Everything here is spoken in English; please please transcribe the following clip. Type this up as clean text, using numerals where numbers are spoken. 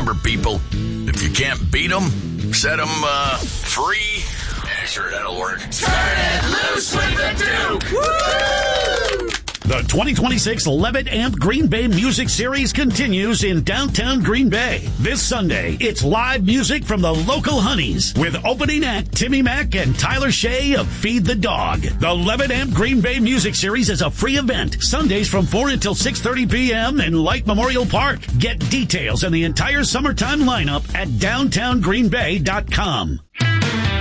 Remember, people, if you can't beat them, set them free. Yeah, sure, that'll work. Turn it loose with the Duke! Woo! The 2026 Levitt Amp Green Bay Music Series continues in downtown Green Bay. This Sunday, it's live music from the local Honeys with opening act Timmy Mack and Tyler Shea of Feed the Dog. The Levitt Amp Green Bay Music Series is a free event, Sundays from 4 until 6:30 p.m. in Light Memorial Park. Get details on the entire summertime lineup at downtowngreenbay.com.